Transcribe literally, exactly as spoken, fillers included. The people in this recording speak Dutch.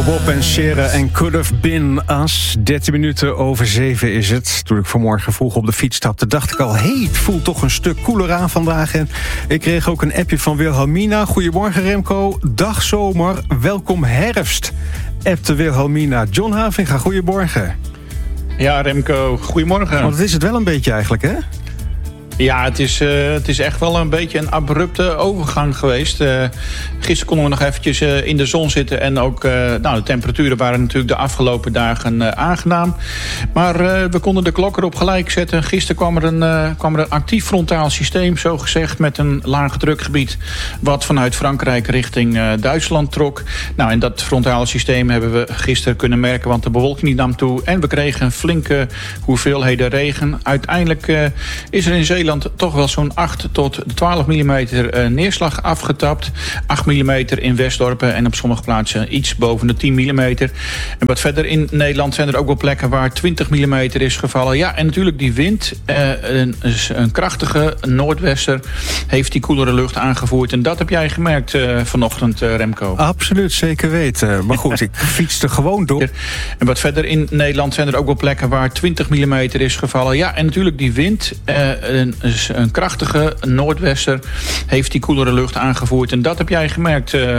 Bob en Cher en Could Have Been Us. dertien minuten over zeven is het. Toen ik vanmorgen vroeg op de fiets stapte, dacht ik al... hey, het voelt toch een stuk koeler aan vandaag. En ik kreeg ook een appje van Wilhelmina. Goedemorgen Remco, dag zomer, welkom herfst. Appte Wilhelmina. John Havinga, goedemorgen. Ja, Remco, goedemorgen. Want het is het wel een beetje eigenlijk, hè? Ja, het is, uh, het is echt wel een beetje een abrupte overgang geweest. Uh, gisteren konden we nog eventjes uh, in de zon zitten. En ook uh, nou, de temperaturen waren natuurlijk de afgelopen dagen uh, aangenaam. Maar uh, we konden de klok erop gelijk zetten. Gisteren kwam er een, uh, kwam er een actief frontaal systeem, zo gezegd, met een lage drukgebied, wat vanuit Frankrijk richting uh, Duitsland trok. Nou, en dat frontale systeem hebben we gisteren kunnen merken, want de bewolking nam toe. En we kregen flinke hoeveelheden regen. Uiteindelijk uh, is er in Zeeland toch wel zo'n acht tot twaalf millimeter neerslag afgetapt. acht millimeter in Westdorpen en op sommige plaatsen iets boven de tien millimeter. En wat verder in Nederland zijn er ook wel plekken waar twintig millimeter is gevallen. Ja, en natuurlijk die wind, eh, een, een krachtige noordwester, heeft die koelere lucht aangevoerd. En dat heb jij gemerkt uh, vanochtend, uh, Remco. Absoluut, zeker weten. Maar goed, ik fietste gewoon door. En wat verder in Nederland zijn er ook wel plekken waar twintig millimeter is gevallen. Ja, en natuurlijk die wind, uh, een een krachtige noordwester heeft die koelere lucht aangevoerd. En dat heb jij gemerkt uh,